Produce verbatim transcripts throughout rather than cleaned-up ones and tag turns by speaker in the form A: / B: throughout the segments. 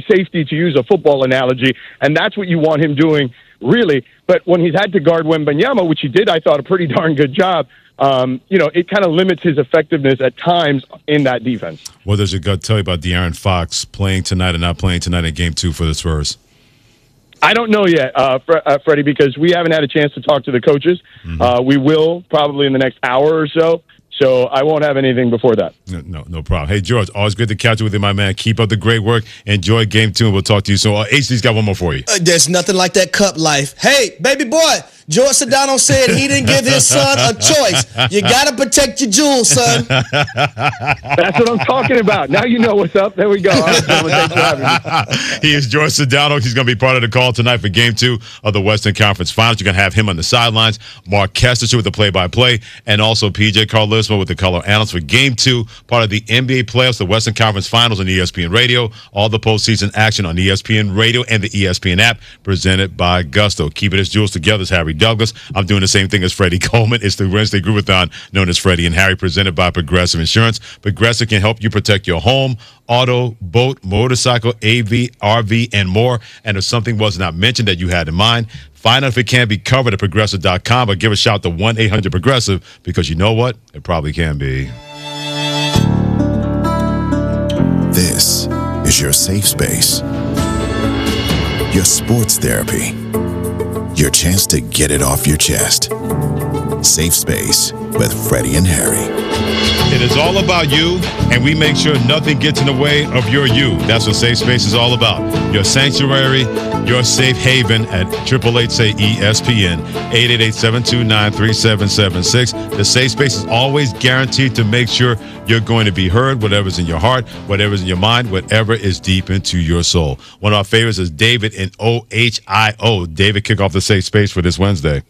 A: safety, to use a football analogy, and that's what you want him doing, really. But when he's had to guard Wembanyama, which he did, I thought, a pretty darn good job, um, you know, it kind of limits his effectiveness at times in that defense.
B: What does your gut tell you about De'Aaron Fox playing tonight and not playing tonight in game two for the Spurs?
A: I don't know yet, uh, Fre- uh, Freddie, because we haven't had a chance to talk to the coaches. Mm-hmm. Uh, we will probably in the next hour or so. So I won't have anything before that.
B: No, no, no problem. Hey, George, always good to catch up with you, my man. Keep up the great work. Enjoy game two, and we'll talk to you soon. Uh, H D's got one more for you.
C: Uh, there's nothing like that cup life. Hey, baby boy, George Sedano said he didn't give his son a choice. You got to protect your jewels, son.
A: That's what I'm talking about. Now you know what's up. There we go. All right, gentlemen, thanks for having me.
B: He is George Sedano. He's going to be part of the call tonight for game two of the Western Conference Finals. You're going to have him on the sidelines, Mark Kestecher with the play-by-play, and also P J Carlismo with the color analyst for game two, part of the N B A playoffs, the Western Conference Finals on E S P N Radio, all the postseason action on E S P N Radio and the E S P N app, presented by Gusto. Keeping his jewels together is Harry Douglas. I'm doing the same thing as Freddie Coleman. It's the Wednesday Groovathon known as Freddie and Harry, presented by Progressive Insurance. Progressive can help you protect your home, auto, boat, motorcycle, A V, R V, and more. And if something was not mentioned that you had in mind, find out if it can be covered at progressive dot com, or give a shout to one eight hundred progressive, because you know what? It probably can be.
D: This is your safe space. Your sports therapy. Your chance to get it off your chest. Safe Space with Freddie and Harry.
B: It is all about you, and we make sure nothing gets in the way of your you. That's what Safe Space is all about. Your sanctuary, your safe haven at eight eight eight, say E S P N, eight eight eight, seven two nine, three seven seven six. The Safe Space is always guaranteed to make sure you're going to be heard, whatever's in your heart, whatever's in your mind, whatever is deep into your soul. One of our favorites is David in O H I O. David, kick off the Safe Space for this Wednesday.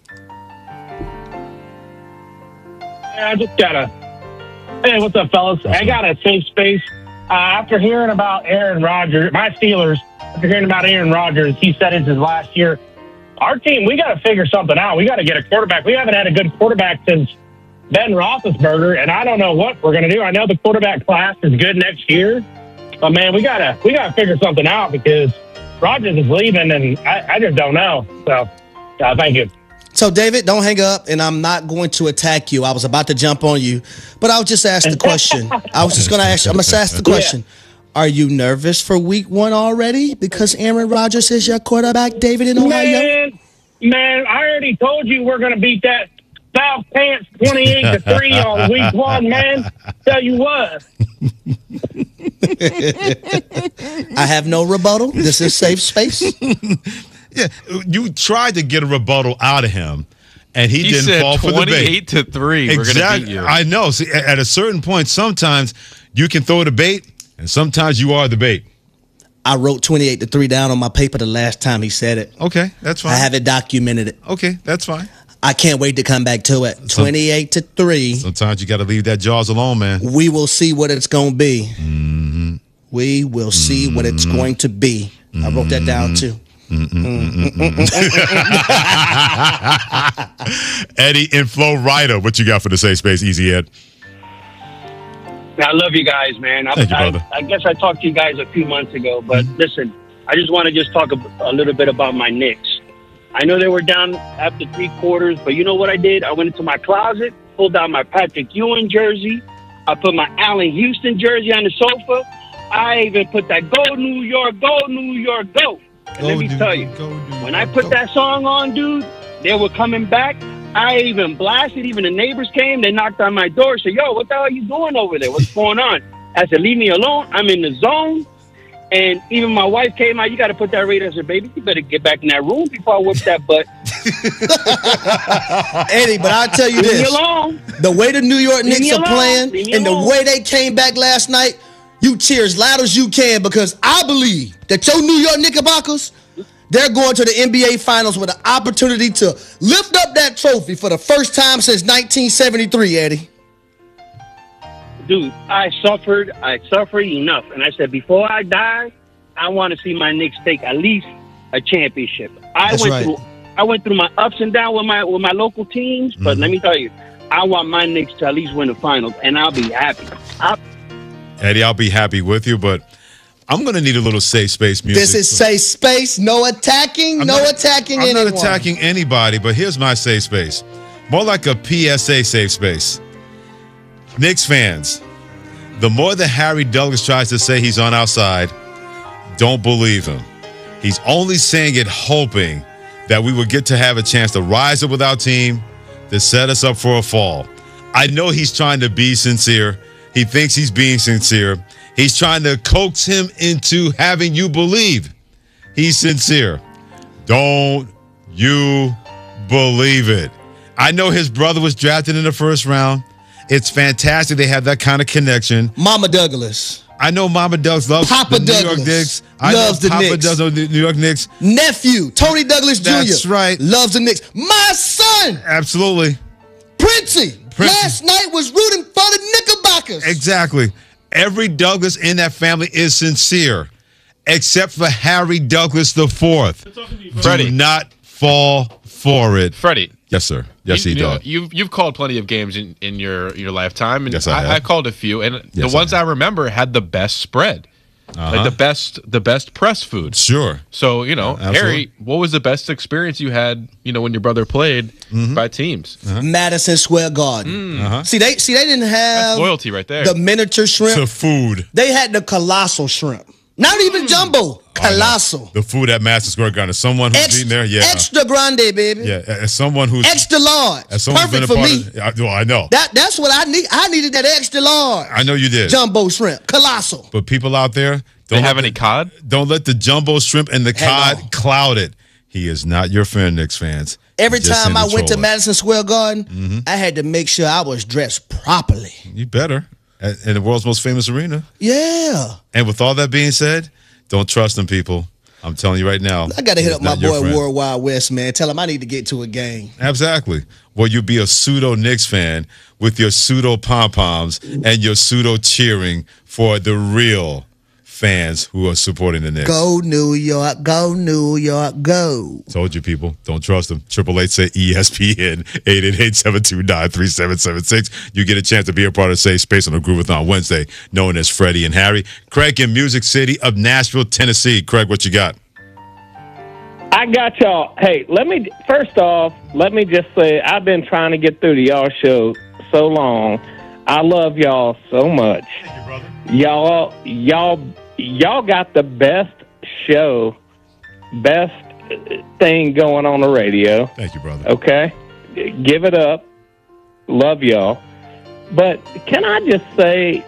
E: I just got a, hey, what's up, fellas? I got a safe space. Uh, after hearing about Aaron Rodgers, my Steelers, after hearing about Aaron Rodgers, he said it's his last year. Our team, we got to figure something out. We got to get a quarterback. We haven't had a good quarterback since Ben Roethlisberger, and I don't know what we're going to do. I know the quarterback class is good next year, but, man, we got to we got to figure something out, because Rodgers is leaving, and I, I just don't know. So, uh, thank you.
C: So, David, don't hang up, and I'm not going to attack you. I was about to jump on you, but I'll just ask the question. I was just going to ask you. I'm going to ask the question. Yeah. Are you nervous for week one already because Aaron Rodgers is your quarterback, David, in Ohio?
E: Man, man, I already told you we're going to beat that South Pants twenty-eight to three on week one, man. Tell you what.
C: I have no rebuttal. This is Safe Space.
B: Yeah, you tried to get a rebuttal out of him, and he,
F: he
B: didn't
F: said
B: fall for the bait.
F: twenty-eight to three. We're
B: Exactly.
F: going to beat you.
B: I know. See, at a certain point, sometimes you can throw the bait, and sometimes you are the bait.
C: I wrote twenty-eight to three down on my paper the last time he said it.
B: Okay, that's fine.
C: I have it documented. It.
B: Okay, that's fine.
C: I can't wait to come back to it.
B: Some,
C: twenty-eight to three.
B: Sometimes you got to leave that jaws alone, man.
C: We will see what it's going to be.
B: Mm-hmm.
C: We will see mm-hmm. what it's going to be. Mm-hmm. I wrote that down too.
B: Eddie in Florida, what you got for the Safe Space, Easy Ed?
G: I love you guys, man. I,
B: Thank you, brother.
G: I, I guess I talked to you guys a few months ago, but mm-hmm. listen, I just want to just talk a, a little bit about my Knicks. I know they were down after three quarters, but you know what I did? I went into my closet, pulled out my Patrick Ewing jersey. I put my Allen Houston jersey on the sofa. I even put that Go New York, Go New York, Go. And let me tell you, when I put that song on, dude, they were coming back. I even blasted. Even the neighbors came. They knocked on my door. Said, yo, what the hell are you doing over there? What's going on? I said, leave me alone. I'm in the zone. And even my wife came out. You got to put that radio. I said, baby, you better get back in that room before I whip that butt.
C: Eddie, but I'll tell you
G: leave
C: this.
G: Me alone.
C: The way the New York
G: leave
C: Knicks are playing and
G: alone.
C: the way they came back last night, you cheer as loud as you can, because I believe that your New York Knickerbockers, they're going to the N B A Finals with an opportunity to lift up that trophy for the first time since nineteen seventy-three, Eddie.
G: Dude, I suffered. I suffered enough. And I said, before I die, I want to see my Knicks take at least a championship. I
C: That's
G: went
C: right.
G: through I went through my ups and downs with my with my local teams, but mm-hmm. let me tell you, I want my Knicks to at least win the finals, and I'll be happy. I'll-
B: Eddie, I'll be happy with you, but I'm going to need a little safe space music.
C: This is safe space. No attacking.
B: I'm
C: no
B: not,
C: attacking
B: I'm
C: anyone.
B: not attacking anybody, but here's my safe space. More like a P S A safe space. Knicks fans, the more that Harry Douglas tries to say he's on our side, don't believe him. He's only saying it hoping that we will get to have a chance to rise up with our team to set us up for a fall. I know he's trying to be sincere. He thinks he's being sincere. He's trying to coax him into having you believe he's sincere. Don't you believe it. I know his brother was drafted in the first round. It's fantastic they have that kind of connection.
C: Mama Douglas.
B: I know Mama Douglas loves
C: Papa
B: the New
C: Douglas
B: York Knicks. I
C: loves
B: know
C: the
B: Papa
C: Knicks.
B: does know the New York Knicks.
C: Nephew, Tony Douglas Junior
B: That's right.
C: Loves the Knicks. My son,
B: Absolutely.
C: Princey,
B: Princey.
C: last night was rooting for the Knickerbockers.
B: Exactly. Every Douglas in that family is sincere, except for Harry Douglas the Fourth.
F: Freddie.
B: Do not fall for it.
F: Freddie.
B: Yes, sir. Yes,
F: you,
B: he
F: you know,
B: does.
F: you've you've called plenty of games in, in your your lifetime, and
B: Yes, I have.
F: I, I called a few, and
B: Yes,
F: the
B: I
F: ones I,
B: have.
F: remember had the best spread,
B: Uh-huh.
F: like the best the best press food.
B: Sure.
F: So you know,
B: absolutely.
F: Harry, what was the best experience you had? You know, when your brother played
B: Mm-hmm.
F: by teams.
C: Madison Square Garden.
B: Uh-huh.
C: See, they see they didn't have
F: That's loyalty right there.
C: the miniature shrimp.
B: To food.
C: They had the colossal shrimp. Not even jumbo. Colossal.
B: The food at Madison Square Garden. As someone who's
C: Ex-
B: eating there, yeah.
C: Extra grande, baby.
B: Yeah, as someone who's
C: Extra large.
B: as someone who's
C: Perfect
B: been a
C: for
B: part
C: me.
B: of, I, well, I know.
C: That that's what I need. I needed that extra large.
B: I know you did.
C: Jumbo shrimp. Colossal.
B: But people out there, don't
F: they
B: let
F: have
B: the-
F: any cod?
B: Don't let the jumbo shrimp and the
C: Hell
B: cod
C: no.
B: cloud it. He is not your friend, Knicks fans.
C: Every
B: He's just
C: time I
B: into
C: went to
B: trolling.
C: Madison Square Garden,
B: Mm-hmm.
C: I had to make sure I was dressed properly.
B: You better. At- In the world's most famous arena.
C: Yeah.
B: And with all that being said, don't trust them, people. I'm telling you right now.
C: I got to hit
B: he's
C: up my
B: not your
C: boy
B: friend.
C: Worldwide West, man. Tell him I need to get to a game.
B: Exactly. Well, you be a pseudo Knicks fan with your pseudo pom poms and your pseudo cheering for the real fans who are supporting the Knicks.
C: Go New York. Go New York. Go.
B: Told you, people. Don't trust them. Triple eight say E S P N eight eight eight seven two nine three seven seven six. You get a chance to be a part of Safe Space on the Groovathon Wednesday, known as Freddie and Harry. Craig in Music City of Nashville, Tennessee. Craig, what you got?
H: I got y'all. Hey, let me first off, let me just say I've been trying to get through to y'all show so long. I love y'all so much.
B: Thank you, brother.
H: Y'all, y'all, y'all got the best show, best thing going on the radio.
B: Thank you, brother.
H: Okay, give it up. Love y'all. But can I just say,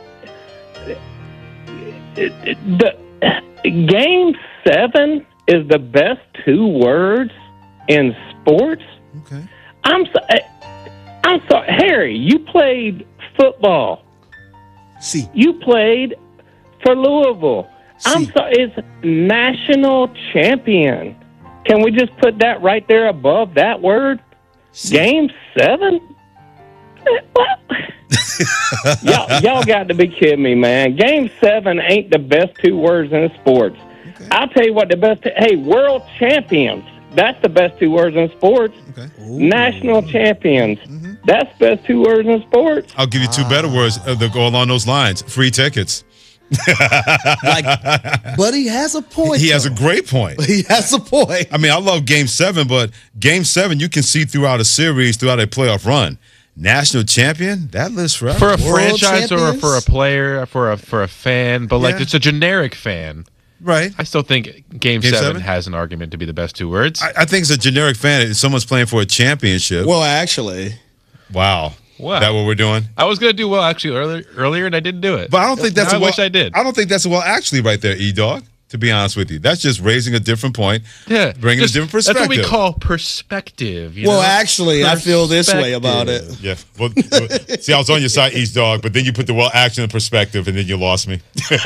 H: the game seven is the best two words in sports.
B: Okay.
H: I'm so, I'm sorry, Harry. You played football.
C: See.
H: You played for Louisville. I'm
C: See.
H: sorry. It's national champion. Can we just put that right there above that word?
C: See.
H: Game seven. What? y'all, y'all got to be kidding me, man. Game seven ain't the best two words in sports. Okay. I'll tell you what the best. Hey, world champions. That's the best two words in sports.
B: Okay.
H: National champions.
B: Mm-hmm.
H: That's the best two words in sports.
B: I'll give you two better words uh, that go along those lines. Free tickets.
C: Like, but he has a point.
B: He has a
C: though.
B: great point.
C: He has a point.
B: I mean, I love Game Seven, but Game Seven you can see throughout a series, throughout a playoff run. National champion, that lives forever.
F: For a
C: World
F: franchise or
C: champions?
F: for a player, for a for a fan, but like
B: Yeah.
F: it's a generic fan.
B: Right.
F: I still think Game,
B: Game
F: seven,
B: seven?
F: has an argument to be the best two words.
B: I, I think it's a generic fan. If someone's playing for a championship.
C: Well, actually,
B: Wow.
F: Wow.
B: That what we're doing?
F: I was gonna do well actually earlier, earlier, and I didn't do it.
B: But I don't think that's
F: Now
B: a
F: I
B: well,
F: wish I did.
B: I don't think that's a well actually right there, E-Dog, to be honest with you. That's just raising a different point.
F: Yeah,
B: Bringing
F: just-
B: a different perspective.
F: That's what we call perspective. You
C: well,
F: know?
C: actually, I feel this way about it.
F: Perspective.
B: Yeah. Well, well, see, I was on your side, East Dog, but then you put the well action and perspective, and then you lost me.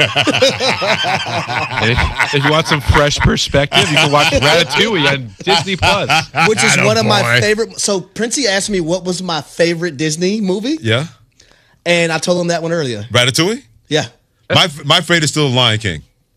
F: And if, if you want some fresh perspective, you can watch Ratatouille on Disney Plus.
C: Which is one of my
B: Attaboy.
C: favorite. So Princey asked me what was my favorite Disney movie,
B: Yeah.
C: and I told him that one earlier.
B: Ratatouille?
C: Yeah.
B: My my favorite is still The Lion King.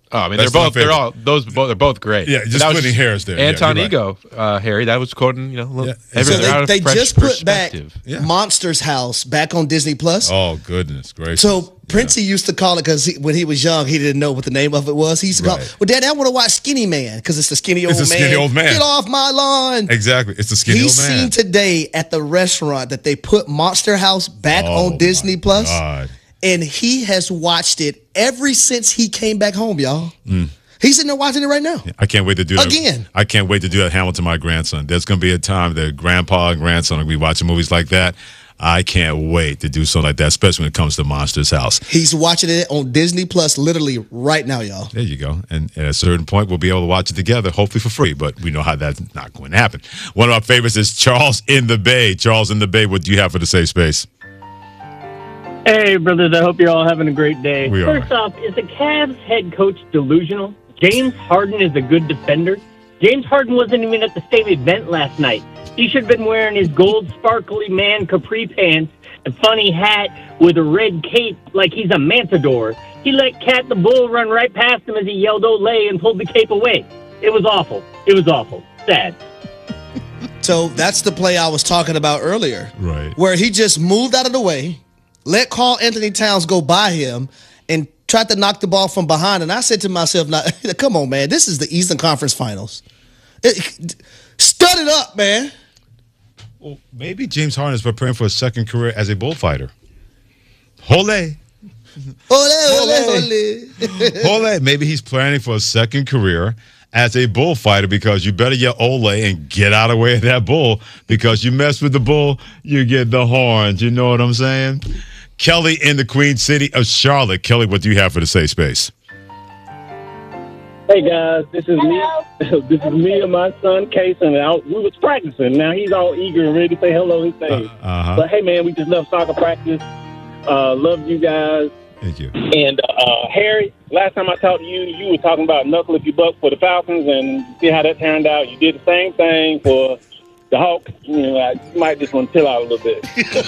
F: Oh, I mean,
B: That's
F: they're
B: my
F: both. They're
B: favorite.
F: all those. Both, they're both great.
B: Yeah, just
F: That was
B: splitting hairs there. Yeah,
F: Anton
B: you're right.
F: Ego, uh, Harry. That was quoting. You know, a little-
B: Yeah.
F: everything
C: So
F: out
C: they,
F: of
C: they
F: fresh
C: just put back
F: perspective.
B: Yeah.
C: Monsters House back on Disney Plus.
B: Oh goodness gracious!
C: So Princey used to call it because when he was young, he didn't know what the name of it was. He used to call,
B: Right.
C: well, Daddy, I want to watch Skinny Man because it's the skinny old
B: It's the
C: man.
B: skinny old man.
C: Get off my lawn.
B: Exactly, it's the skinny
C: He's
B: old man.
C: seen today at the restaurant that they put Monster House back
B: Oh,
C: on Disney
B: my
C: Plus,
B: God.
C: and he has watched it ever since he came back home, y'all.
B: Mm.
C: He's sitting there watching it right now.
B: I can't wait to do that
C: Again.
B: I can't wait to do that Hamilton to my grandson. There's going to be a time that grandpa and grandson will be watching movies like that. I can't wait to do something like that, especially when it comes to Monsters House.
C: He's watching it on Disney Plus literally right now, y'all.
B: There you go. And at a certain point, we'll be able to watch it together, hopefully for free, but we know how that's not going to happen. One of our favorites is Charles in the Bay. Charles in the Bay, what do you have for the safe space?
I: Hey, brothers, I hope you're all having a great day.
B: We are.
I: First off, is the Cavs head coach delusional? James Harden is a good defender. James Harden wasn't even at the same event last night. He should have been wearing his gold sparkly man capri pants, a funny hat with a red cape like he's a matador. He let Cat the Bull run right past him as he yelled Olay and pulled the cape away. It was awful. It was awful. Sad.
C: So that's the play I was talking about earlier.
B: Right.
C: Where he just moved out of the way, let Karl Anthony Towns go by him, and tried to knock the ball from behind. And I said to myself, "Now, come on, man. This is the Eastern Conference Finals. It, stud it up, man."
B: Well, maybe James Harden is preparing for a second career as a bullfighter. Ole.
C: Ole, ole, ole.
B: Ole. Maybe he's planning for a second career as a bullfighter because you better yell Ole and get out of the way of that bull because you mess with the bull, you get the horns. You know what I'm saying? Kelly in the Queen City of Charlotte. Kelly, what do you have for the safe space?
E: Hey guys, this is me. This is me and my son Kason. And I, we was practicing. Now he's all eager and ready to say hello and things.
B: Uh, uh-huh.
E: But hey man, we just love soccer practice. Uh, love you guys.
B: Thank you.
E: And uh, Harry, last time I talked to you, you were talking about knuckle if you buck for the Falcons, and see how that turned out. You did the same thing for the Hawks. You know, I, you might just want to chill out a little bit.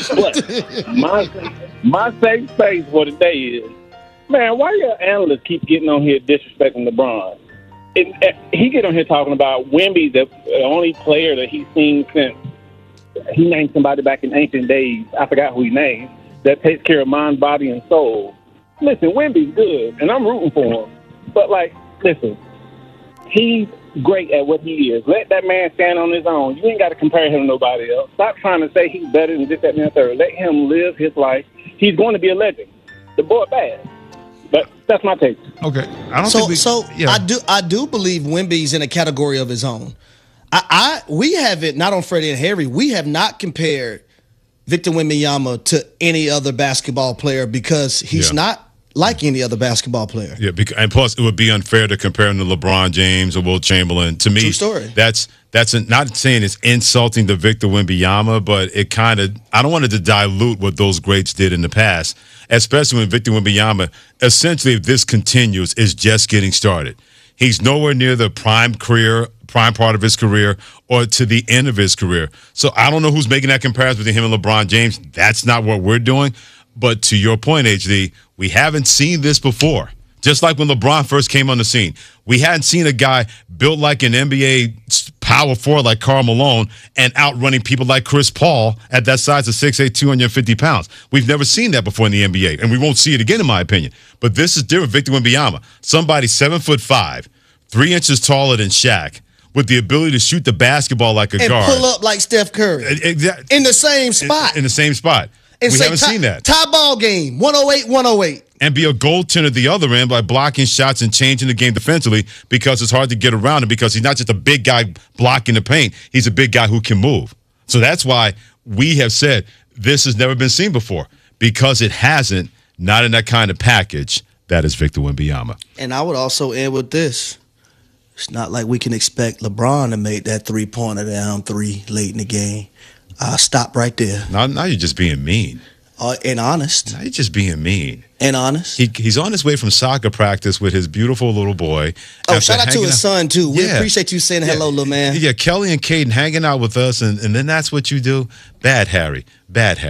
E: But my my safe space for today is, man, why your analysts keep getting on here disrespecting LeBron? It, it, he get on here talking about Wemby, the, the only player that he's seen since he named somebody back in ancient days. I forgot who he named. That takes care of mind, body, and soul. Listen, Wemby's good, and I'm rooting for him. But, like, listen, he's great at what he is. Let that man stand on his own. You ain't got to compare him to nobody else. Stop trying to say he's better than this, that, and the third. Let him live his life. He's going to be a legend. The boy bad. But that's my take.
B: Okay. I don't
C: So,
B: think we,
C: so
B: yeah.
C: I do, I do believe Wemby's in a category of his own. I, I, we haven't, not on Freddie and Harry, we have not compared Victor Wembanyama to any other basketball player because he's
B: Yeah.
C: not like any other basketball player.
B: Yeah, because, and plus it would be unfair to compare him to LeBron James or Will Chamberlain. To me,
C: True story.
B: that's that's a, not saying it's insulting to Victor Wembanyama, but it kind of I don't want it to dilute what those greats did in the past, especially when Victor Wembanyama, essentially, if this continues, is just getting started. He's nowhere near the prime career, prime part of his career, or to the end of his career. So I don't know who's making that comparison between him and LeBron James. That's not what we're doing. But to your point, H D, we haven't seen this before. Just like when LeBron first came on the scene, we hadn't seen a guy built like an N B A power forward like Karl Malone and outrunning people like Chris Paul at that size of six eight, two hundred fifty pounds. We've never seen that before in the N B A, and we won't see it again, in my opinion. But this is different. Victor Wembanyama, somebody seven foot five, three inches taller than Shaq, with the ability to shoot the basketball like a
C: And
B: guard.
C: pull up like Steph Curry.
B: Exactly.
C: In the same spot.
B: In, in the same spot.
C: And
B: we
C: say,
B: haven't
C: tie,
B: seen that.
C: Tie ball game, one oh eight, one oh eight.
B: And be a goaltender at the other end by blocking shots and changing the game defensively because it's hard to get around him because he's not just a big guy blocking the paint. He's a big guy who can move. So that's why we have said this has never been seen before because it hasn't, not in that kind of package. That is Victor Wembanyama.
C: And I would also end with this. It's not like we can expect LeBron to make that three-pointer down three late in the game. I'll stop right there.
B: Now, now you're just being mean.
C: Uh, and honest.
B: Now you're just being mean.
C: And honest.
B: He, he's on his way from soccer practice with his beautiful little boy.
C: Oh,
B: After
C: shout out to
B: hanging
C: his
B: out-
C: son, too. We
B: Yeah.
C: appreciate you saying hello, little man.
B: Yeah, Kelly and Caden hanging out with us, and, and then that's what you do? Bad Harry. Bad Harry.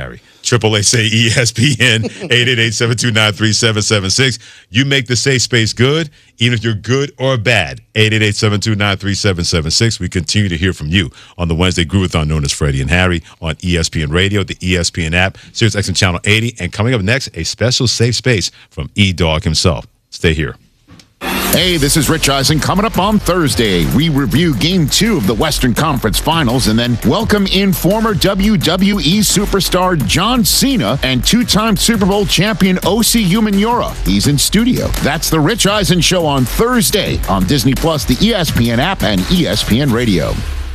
B: Triple A say E S P N, eight eight eight, seven two nine, three seven seven six. You make the safe space good, even if you're good or bad. eight eight eight, seven two nine, three seven seven six. We continue to hear from you on the Wednesday Groovathon known as Freddie and Harry on E S P N Radio, the E S P N app, Sirius X M Channel eighty. And coming up next, a special safe space from E-Dog himself. Stay here.
J: Hey, this is Rich Eisen. Coming up on Thursday, we review Game two of the Western Conference Finals and then welcome in former W W E superstar John Cena and two-time Super Bowl champion O C Umenyiora. He's in studio. That's the Rich Eisen Show on Thursday on Disney Plus, the E S P N app, and E S P N Radio.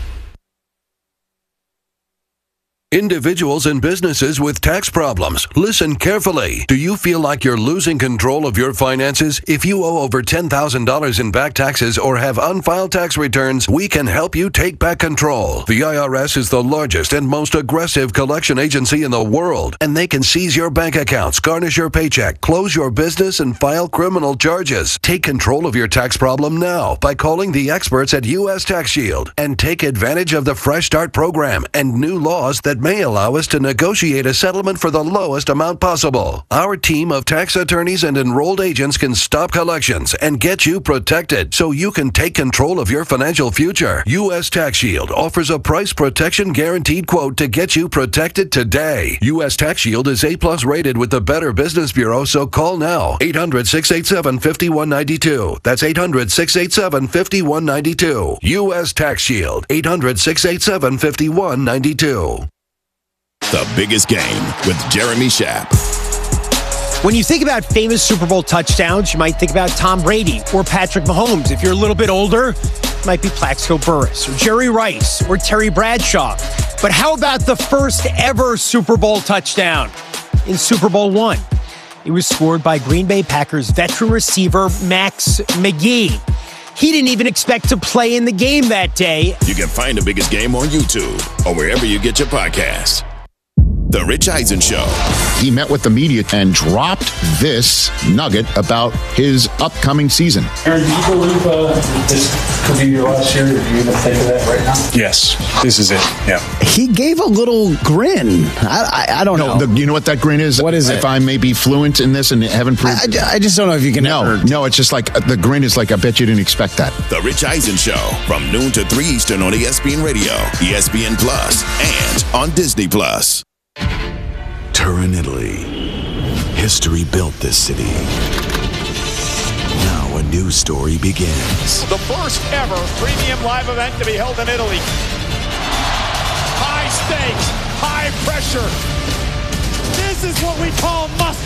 K: Individuals and businesses with tax problems, listen carefully. Do you feel like you're losing control of your finances? If you owe over ten thousand dollars in back taxes or have unfiled tax returns, we can help you take back control. The I R S is the largest and most aggressive collection agency in the world, and they can seize your bank accounts, garnish your paycheck, close your business, and file criminal charges. Take control of your tax problem now by calling the experts at U S Tax Shield and take advantage of the Fresh Start program and new laws that may allow us to negotiate a settlement for the lowest amount possible. Our team of tax attorneys and enrolled agents can stop collections and get you protected so you can take control of your financial future. U S Tax Shield offers a price protection guaranteed quote to get you protected today. U S Tax Shield is A plus rated with the Better Business Bureau, so call now. eight hundred, six eight seven, five one nine two. That's eight hundred, six eight seven, five one nine two. U S Tax Shield. eight hundred, six eight seven, five one nine two.
D: The Biggest Game with Jeremy Schaap.
L: When you think about famous Super Bowl touchdowns, you might think about Tom Brady or Patrick Mahomes. If you're a little bit older, it might be Plaxico Burress or Jerry Rice or Terry Bradshaw. But how about the first ever Super Bowl touchdown in Super Bowl one? It was scored by Green Bay Packers veteran receiver Max McGee. He didn't even expect to play in the game that day.
D: You can find The Biggest Game on YouTube or wherever you get your podcasts. The Rich Eisen Show.
J: He met with the media and dropped this nugget about his upcoming season.
M: Aaron, do you believe uh, this could be your last year? Do you even think of that right now?
N: Yes, this is it. Yeah.
O: He gave a little grin. I I, I don't
J: no,
O: know.
J: The, you know what that grin is?
O: What is
J: if
O: it?
J: If I may be fluent in this and haven't proved
O: I, I just don't know if you can.
J: No,
O: ever...
J: no. It's just like the grin is like I bet you didn't expect that.
D: The Rich Eisen Show from noon to three Eastern on E S P N Radio, E S P N Plus, and on Disney Plus.
P: Turin, Italy. History built this city. Now a new story begins.
Q: The first ever premium live event to be held in Italy. High stakes, high pressure. This is what we call must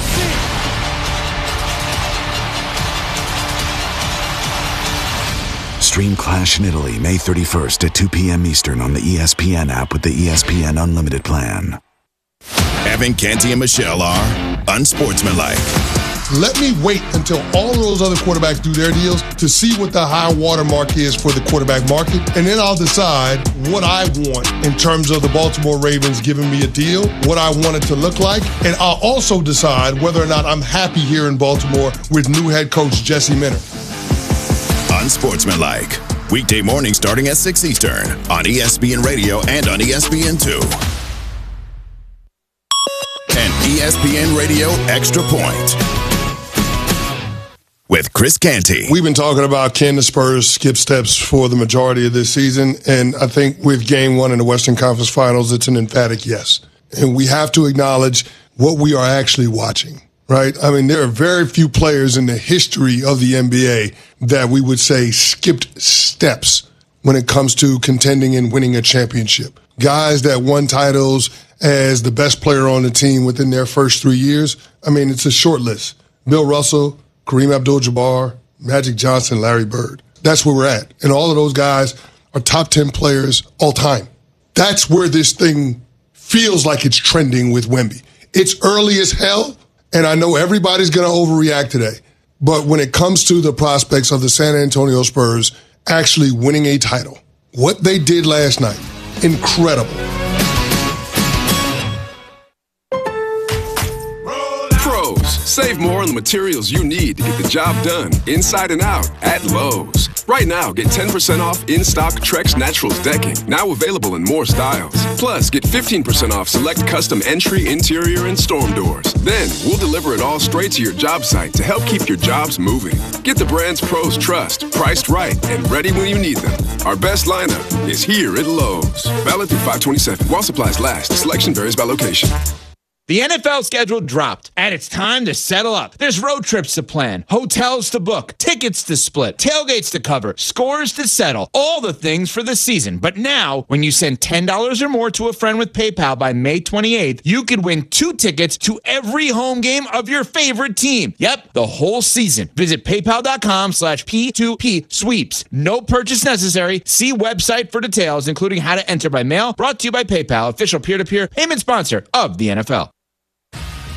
Q: see.
P: Stream Clash in Italy May thirty-first at two p.m. Eastern on the E S P N app with the E S P N Unlimited plan.
D: Evan Canty and Michelle are unsportsmanlike.
R: Let me wait until all of those other quarterbacks do their deals to see what the high watermark is for the quarterback market, and then I'll decide what I want in terms of the Baltimore Ravens giving me a deal, what I want it to look like, and I'll also decide whether or not I'm happy here in Baltimore with new head coach Jesse Minter.
D: Unsportsmanlike. Weekday morning starting at six Eastern on E S P N Radio and on E S P N two. And E S P N Radio Extra Point with Chris Canty.
R: We've been talking about can the Spurs skip steps for the majority of this season, and I think with game one in the Western Conference Finals, it's an emphatic yes. And we have to acknowledge what we are actually watching, right? I mean, there are very few players in the history of the N B A that we would say skipped steps when it comes to contending and winning a championship. Guys that won titles as the best player on the team within their first three years. I mean, it's a short list. Bill Russell, Kareem Abdul-Jabbar, Magic Johnson, Larry Bird. That's where we're at. And all of those guys are top ten players all time. That's where this thing feels like it's trending with Wemby. It's early as hell, and I know everybody's going to overreact today. But when it comes to the prospects of the San Antonio Spurs actually winning a title, what they did last night, incredible.
N: Save more on the materials you need to get the job done inside and out at Lowe's. Right now, get ten percent off in-stock Trex Naturals decking, now available in more styles. Plus, get fifteen percent off select custom entry, interior, and storm doors. Then, we'll deliver it all straight to your job site to help keep your jobs moving. Get the brands pros trust, priced right, and ready when you need them. Our best lineup is here at Lowe's. Valid through five twenty-seven. While supplies last. Selection varies by location.
S: The N F L schedule dropped, and it's time to settle up. There's road trips to plan, hotels to book, tickets to split, tailgates to cover, scores to settle, all the things for the season. But now, when you send ten dollars or more to a friend with PayPal by May twenty-eighth, you could win two tickets to every home game of your favorite team. Yep, the whole season. Visit paypal.com slash P2P sweeps. No purchase necessary. See website for details, including how to enter by mail. Brought to you by PayPal, official peer-to-peer payment sponsor of the N F L.